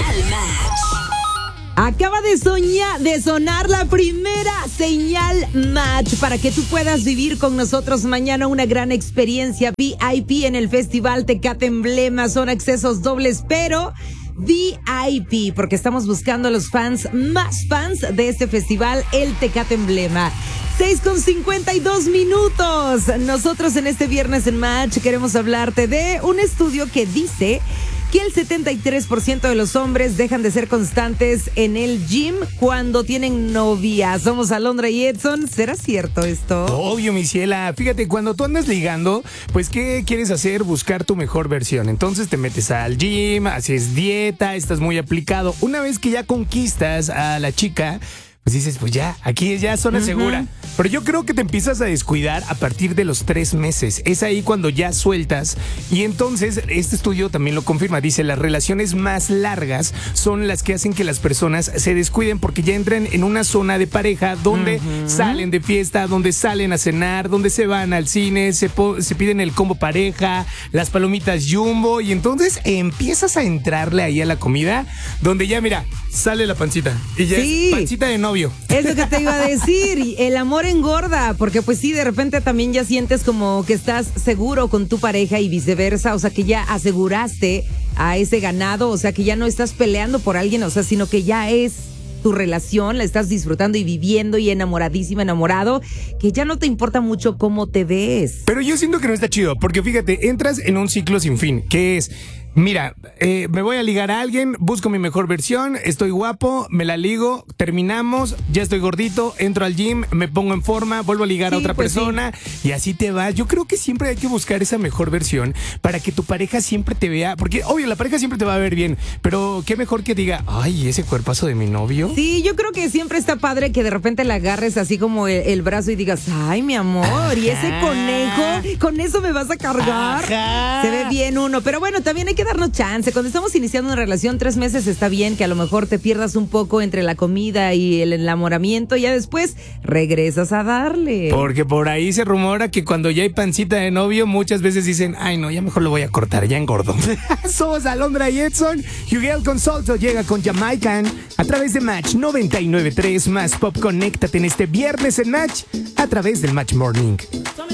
Acaba de sonar la primera señal match para que tú puedas vivir con nosotros mañana una gran experiencia VIP en el Festival Tecate Emblema. Son accesos dobles, pero VIP, porque estamos buscando a los fans más fans de este festival, el Tecate Emblema. 6:52. Nosotros en este viernes en Match queremos hablarte de un estudio que dice que el 73% de los hombres dejan de ser constantes en el gym cuando tienen novia. Somos Alondra y Edson. ¿Será cierto esto? Obvio, mi ciela. Fíjate, cuando tú andas ligando, pues, ¿qué quieres hacer? Buscar tu mejor versión. Entonces te metes al gym, haces dieta, estás muy aplicado. Una vez que ya conquistas a la chica, pues dices, pues ya, aquí ya es zona segura. Pero yo creo que te empiezas a descuidar a partir de los 3 meses. Es ahí cuando ya sueltas. Y entonces, este estudio también lo confirma. Dice, las relaciones más largas son las que hacen que las personas se descuiden porque ya entran en una zona de pareja donde salen de fiesta, donde salen a cenar, donde se van al cine, se piden el combo pareja, las palomitas Jumbo. Y entonces empiezas a entrarle ahí a la comida donde ya, mira, sale la pancita. Y ya es pancita de novio. Es lo que te iba a decir. Y el amor engorda, porque pues sí, de repente también ya sientes como que estás seguro con tu pareja y viceversa, o sea que ya aseguraste a ese ganado, o sea que ya no estás peleando por alguien, o sea, sino que ya es tu relación, la estás disfrutando y viviendo y enamoradísima, enamorado, que ya no te importa mucho cómo te ves. Pero yo siento que no está chido, porque fíjate, entras en un ciclo sin fin, que es, mira, me voy a ligar a alguien, busco mi mejor versión, estoy guapo, me la ligo, terminamos, ya estoy gordito, entro al gym, me pongo en forma, vuelvo a ligar a otra persona y así te vas. Yo creo que siempre hay que buscar esa mejor versión para que tu pareja siempre te vea, porque obvio, la pareja siempre te va a ver bien, pero qué mejor que diga, ay, ese cuerpazo de mi novio. Sí, yo creo que siempre está padre que de repente la agarres así como el brazo y digas, ay, mi amor, y ese conejo, con eso me vas a cargar. Ajá. Se ve bien uno, pero bueno, también hay que darnos chance. Cuando estamos iniciando una relación, 3 meses está bien que a lo mejor te pierdas un poco entre la comida y el enamoramiento, y ya después regresas a darle. Porque por ahí se rumora que cuando ya hay pancita de novio, muchas veces dicen, ay no, ya mejor lo voy a cortar, ya engordo. Somos Alondra y Edson. Huguel Consolto llega con Jamaican a través de Match 99.3 más Pop. Conéctate en este viernes en Match a través del Match Morning.